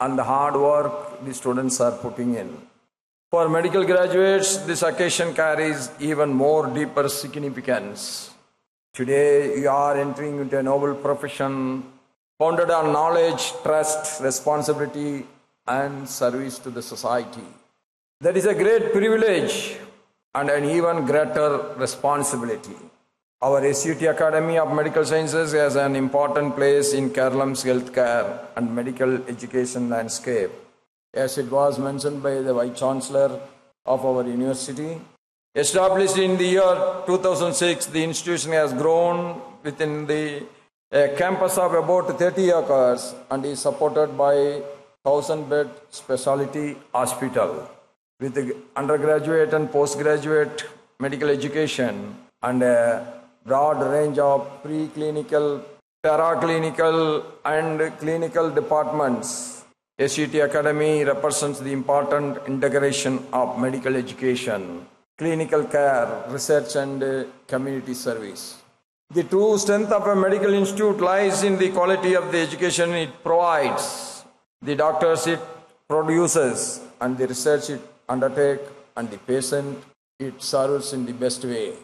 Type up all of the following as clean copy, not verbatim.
and the hard work the students are putting in. For medical graduates, this occasion carries even more deeper significance. Today, you are entering into a noble profession founded on knowledge, trust, responsibility, and service to the society. That is a great privilege and an even greater responsibility. Our SUT Academy of Medical Sciences has an important place in Kerala's healthcare and medical education landscape. As it was mentioned by the Vice Chancellor of our university, established in the year 2006, the institution has grown within the campus of about 30 acres and is supported by 1,000-bed specialty hospital with undergraduate and postgraduate medical education and a broad range of preclinical, paraclinical, and clinical departments. SUT Academy represents the important integration of medical education, clinical care, research, and community service. The true strength of a medical institute lies in the quality of the education it provides, the doctors it produces, and the research it undertakes, and the patient it serves in the best way.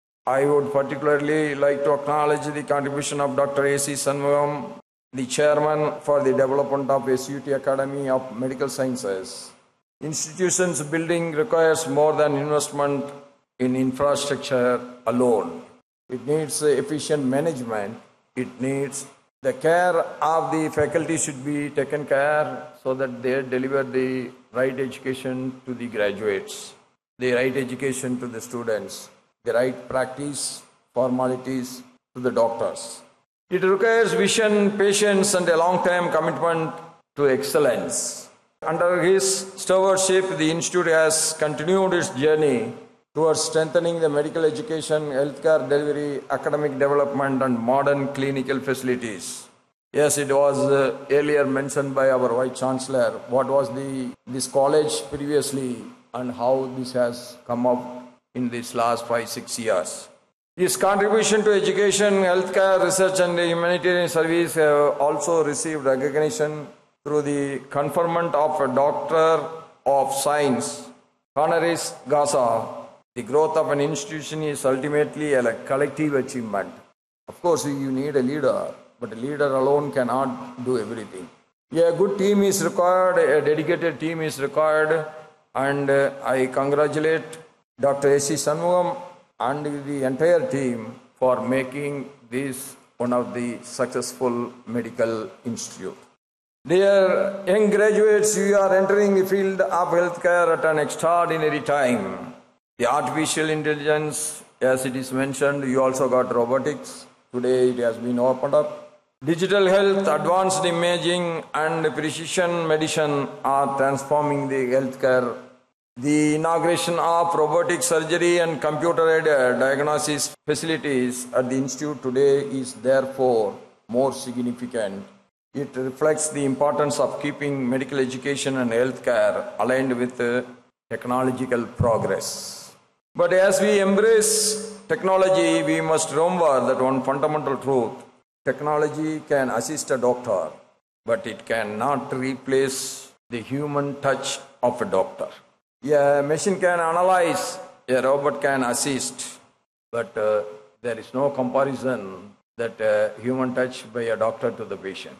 I would particularly like to acknowledge the contribution of Dr. A.C. Shanmugam, the chairman for the development of SUT Academy of Medical Sciences. Institutions building requires more than investment in infrastructure alone. It needs efficient management. It needs the care of the faculty should be taken care so that they deliver the right education to the graduates, the right education to the students, the right practice, formalities to the doctors. It requires vision, patience, and a long-term commitment to excellence. Under his stewardship, the Institute has continued its journey towards strengthening the medical education, healthcare delivery, academic development, and modern clinical facilities. Yes, it was earlier mentioned by our Vice Chancellor what was this college previously and how this has come up in these last 5-6 years. His contribution to education, healthcare, research, and humanitarian service have also received recognition through the conferment of a Doctor of Science, honoris causa. The growth of an institution is ultimately a collective achievement. Of course, you need a leader, but a leader alone cannot do everything. A good team is required, a dedicated team is required, and I congratulate Dr. A.C. Shanmugam and the entire team for making this one of the successful medical institute. Dear young graduates, you are entering the field of healthcare at an extraordinary time. The artificial intelligence, as it is mentioned, you also got robotics. Today it has been opened up. Digital health, advanced imaging, and precision medicine are transforming the healthcare. The inauguration of robotic surgery and computer-aided diagnosis facilities at the Institute today is therefore more significant. It reflects the importance of keeping medical education and healthcare aligned with technological progress. But as we embrace technology, we must remember that one fundamental truth: technology can assist a doctor, but it cannot replace the human touch of a doctor. A machine can analyze, a robot can assist, but there is no comparison that human touch by a doctor to the patient.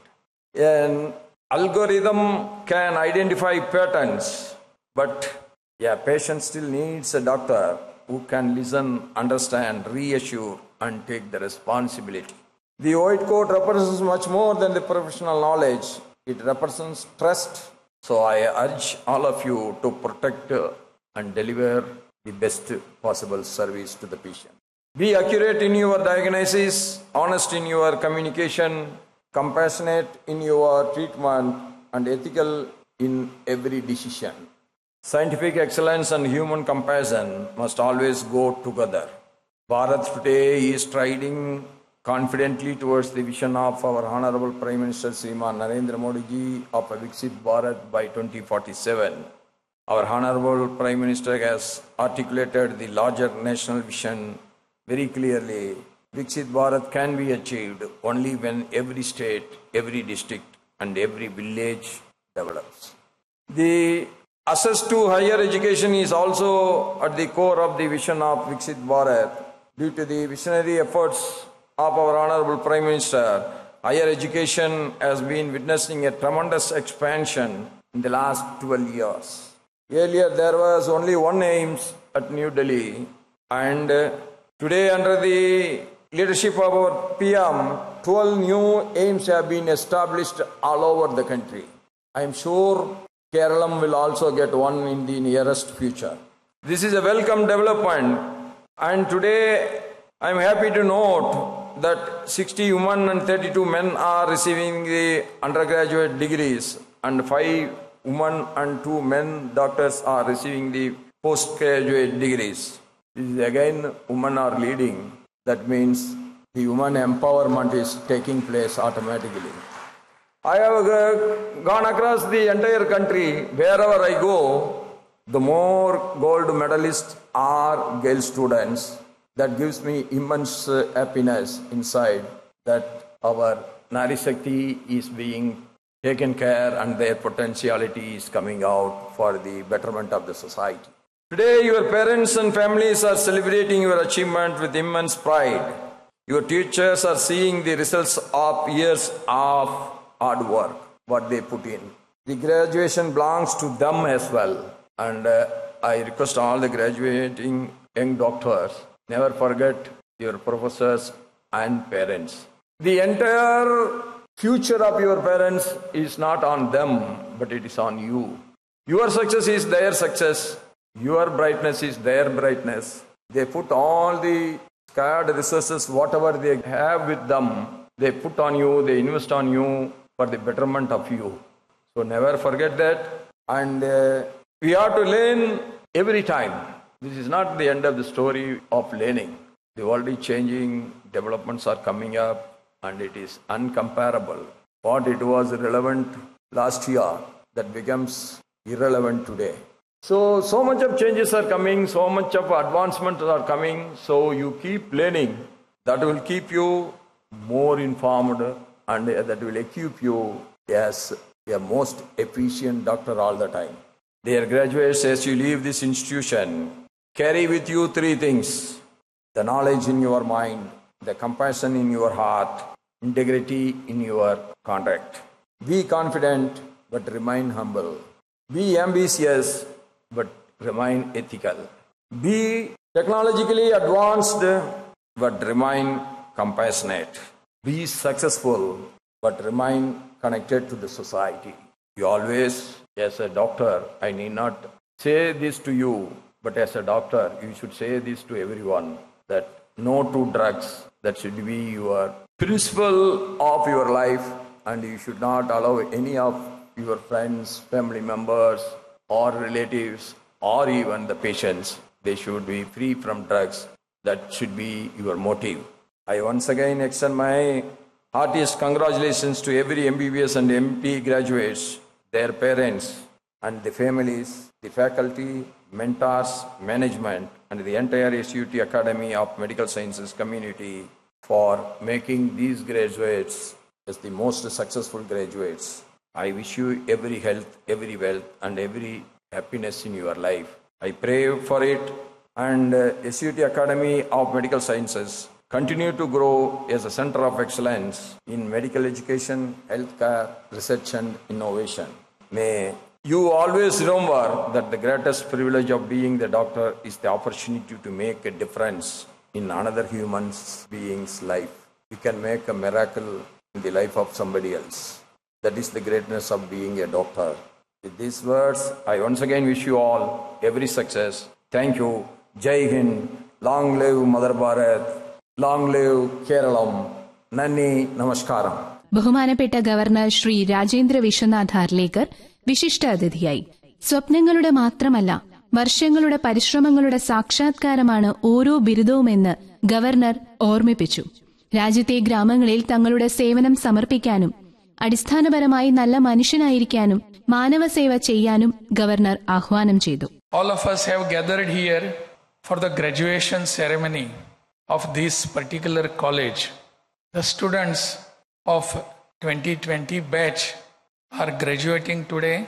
An algorithm can identify patterns, but a patient still needs a doctor who can listen, understand, reassure, and take the responsibility. The white coat represents much more than the professional knowledge. It represents trust. So I urge all of you to protect and deliver the best possible service to the patient. Be accurate in your diagnosis, honest in your communication, compassionate in your treatment, and ethical in every decision. Scientific excellence and human compassion must always go together. Bharat today is striding confidently towards the vision of our Honorable Prime Minister Sriman Narendra Modi ji of a Viksit Bharat by 2047. Our Honorable Prime Minister has articulated the larger national vision very clearly. Viksit Bharat can be achieved only when every state, every district, and every village develops. The access to higher education is also at the core of the vision of Viksit Bharat. Due to the visionary efforts of our Honorable Prime Minister, higher education has been witnessing a tremendous expansion in the last 12 years. Earlier, there was only one AIIMS at New Delhi, and today, under the leadership of our PM, 12 new AIIMS have been established all over the country. I am sure Kerala will also get one in the nearest future. This is a welcome development, and today I am happy to note that 60 women and 32 men are receiving the undergraduate degrees, and 5 women and 2 men doctors are receiving the postgraduate degrees. This is again, women are leading. That means the women empowerment is taking place automatically. I have gone across the entire country. Wherever I go, the more gold medalists are girl students. That gives me immense happiness inside that our Nari Shakti is being taken care and their potentiality is coming out for the betterment of the society. Today, your parents and families are celebrating your achievement with immense pride. Your teachers are seeing the results of years of hard work, what they put in. The graduation belongs to them as well. And I request all the graduating young doctors, never forget your professors and parents. The entire future of your parents is not on them, but it is on you. Your success is their success. Your brightness is their brightness. They put all the scarred resources, whatever they have with them, they put on you, they invest on you for the betterment of you. So never forget that. And we have to learn every time. This is not the end of the story of learning. The world is changing, developments are coming up, and it is uncomparable. What it was relevant last year, that becomes irrelevant today. So much of changes are coming, so much of advancements are coming, so you keep learning. That will keep you more informed and that will equip you as a most efficient doctor all the time. Dear graduates, as you leave this institution, carry with you 3 things: the knowledge in your mind, the compassion in your heart, integrity in your conduct. Be confident, but remain humble. Be ambitious, but remain ethical. Be technologically advanced, but remain compassionate. Be successful, but remain connected to the society. You always, as a doctor, I need not say this to you, but as a doctor, you should say this to everyone, that no to drugs. That should be your principle of your life, and you should not allow any of your friends, family members, or relatives, or even the patients. They should be free from drugs. That should be your motive. I once again extend my heartiest congratulations to every MBBS and MD graduates, their parents, and the families, the faculty, mentors, management, and the entire SUT Academy of Medical Sciences community for making these graduates as the most successful graduates. I wish you every health, every wealth, and every happiness in your life. I pray for it, and SUT Academy of Medical Sciences continue to grow as a center of excellence in medical education, healthcare, research, and innovation. May you always remember that the greatest privilege of being the doctor is the opportunity to make a difference in another human being's life. You can make a miracle in the life of somebody else. That is the greatness of being a doctor. With these words, I once again wish you all every success. Thank you. Jai Hind. Long live Mother Bharat. Long live Keralam. Nanni Namaskaram. ബഹുമാനപ്പെട്ട governor Shri Rajendra Vishwanath Arlekar വിശിഷ്ടാതിഥിയായി. സ്വപ്നങ്ങളുടെ മാത്രമല്ല, വർഷങ്ങളുടെ പരിശ്രമങ്ങളുടെ സാക്ഷാത്കാരമാണ് ഓരോ ബിരുദവുമെന്ന് governor ഓർമ്മിപ്പിച്ചു. രാജ്യത്തെ ഗ്രാമങ്ങളിൽ തങ്ങളുടെ സേവനം സമർപ്പിക്കാനും അടിസ്ഥാനപരമായി നല്ല മനുഷ്യനായിരിക്കാനും മാനവസേവ ചെയ്യാനും ഗവർണർ ആഹ്വാനം ചെയ്തു. All of us have gathered here for the graduation ceremony of this particular college. The students of 2020 batch are graduating today